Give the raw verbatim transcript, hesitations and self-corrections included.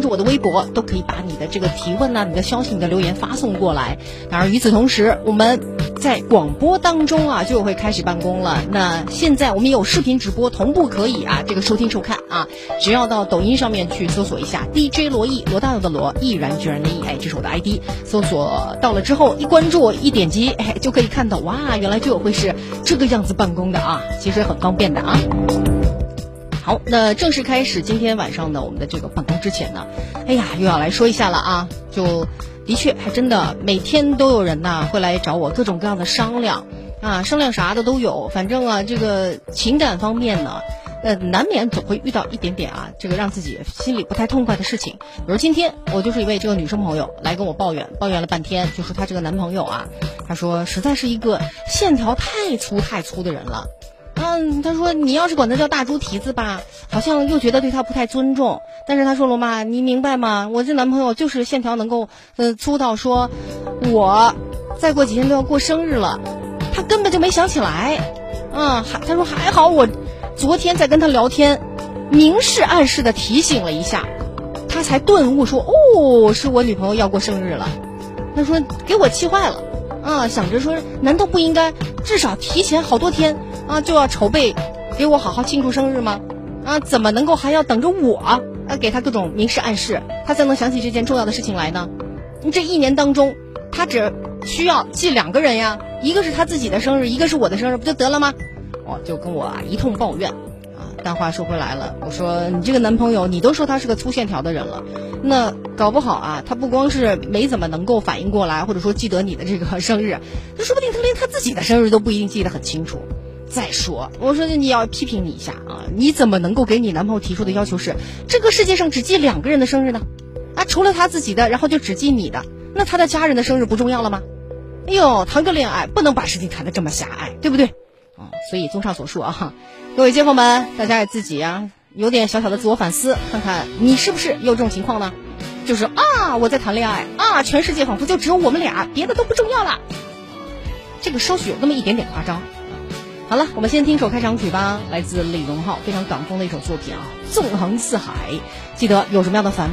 注我的微博，都可以把你的这个提问啊、你的消息、你的留言发送过来。当然与此同时，我们在广播当中啊就会开始办公了。那现在我们有视频直播，同步可以啊这个收听收看啊，只要到抖音上面去搜索一下 D J 罗毅，罗大佑的罗，毅然决然的毅，哎，这是我的 I D， 搜索到了之后一关注一点击，哎，就可以看到，哇，原来这会是这个样子办公的啊，其实很方便的啊。好，那正式开始今天晚上的我们的这个办公之前呢，哎呀，又要来说一下了啊，就的确还真的每天都有人呐会来找我各种各样的商量啊，商量啥的都有，反正啊这个情感方面呢，呃难免总会遇到一点点啊这个让自己心里不太痛快的事情。比如今天我就是一位这个女生朋友来跟我抱怨，抱怨了半天，就说她这个男朋友啊，她说实在是一个线条太粗太粗的人了。嗯，他说你要是管他叫大猪蹄子吧，好像又觉得对他不太尊重。但是他说罗妈，你明白吗？我这男朋友就是线条能够呃粗到说，我再过几天都要过生日了，他根本就没想起来。嗯，还他说还好我昨天在跟他聊天，明示暗示的提醒了一下，他才顿悟说哦，是我女朋友要过生日了。他说给我气坏了啊，想着说难道不应该至少提前好多天啊，就要筹备给我好好庆祝生日吗？啊，怎么能够还要等着我啊给他各种明示暗示，他才能想起这件重要的事情来呢？这一年当中，他只需要记两个人呀，一个是他自己的生日，一个是我的生日，不就得了吗？哦，就跟我啊一通抱怨啊。但话说回来了，我说你这个男朋友，你都说他是个粗线条的人了，那搞不好啊，他不光是没怎么能够反应过来，或者说记得你的这个生日，那说不定他连他自己的生日都不一定记得很清楚。再说，我说你要批评你一下啊，你怎么能够给你男朋友提出的要求是这个世界上只记两个人的生日呢？啊，除了他自己的，然后就只记你的，那他的家人的生日不重要了吗？哎呦，谈个恋爱不能把事情谈得这么狭隘，对不对？啊、嗯，所以综上所述啊，各位街坊们，大家也自己啊有点小小的自我反思，看看你是不是有这种情况呢？就是啊，我在谈恋爱啊，全世界仿佛就只有我们俩，别的都不重要了。这个稍许有那么一点点夸张。好了，我们先听首开场曲吧，来自李荣浩非常港风的一首作品啊，纵横四海。记得有什么样的烦